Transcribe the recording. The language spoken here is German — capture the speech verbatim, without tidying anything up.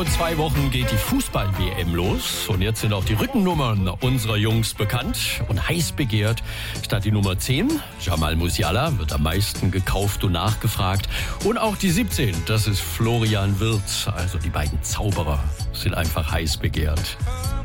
genau zwei Wochen geht die Fußball-W M los. Und jetzt sind auch die Rückennummern unserer Jungs bekannt und heiß begehrt. Statt die Nummer zehn, Jamal Musiala, wird am meisten gekauft und nachgefragt. Und auch die siebzehn, das ist Florian Wirtz. Also die beiden Zauberer sind einfach heiß begehrt.